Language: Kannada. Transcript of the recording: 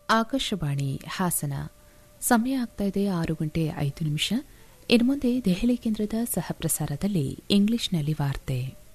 ಆಕಾಶವಾಣಿ ಹಾಸನ. ಸಮಯ ಆಗ್ತಾ ಇದೆ 6:05. ಇನ್ನು ಮುಂದೆ ದೆಹಲಿ ಕೇಂದ್ರದ ಸಹ ಪ್ರಸಾರದಲ್ಲಿ ಇಂಗ್ಲಿಷ್ನಲ್ಲಿ ವಾರ್ತೆ.